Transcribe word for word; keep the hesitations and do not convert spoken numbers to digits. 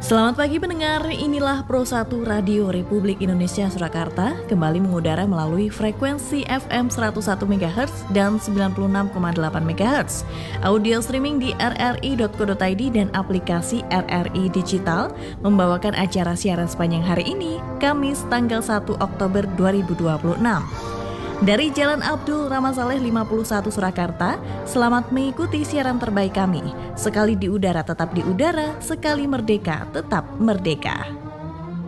Selamat pagi pendengar, inilah Pro satu Radio Republik Indonesia Surakarta kembali mengudara melalui frekuensi F M seratus satu megahertz dan sembilan puluh enam koma delapan megahertz. Audio streaming di r r i dot co dot i d dan aplikasi R R I Digital membawakan acara siaran sepanjang hari ini, Kamis tanggal satu Oktober dua ribu dua puluh enam. Dari Jalan Abdul Ramasaleh lima puluh satu Surakarta, selamat mengikuti siaran terbaik kami. Sekali di udara tetap di udara, sekali merdeka tetap merdeka.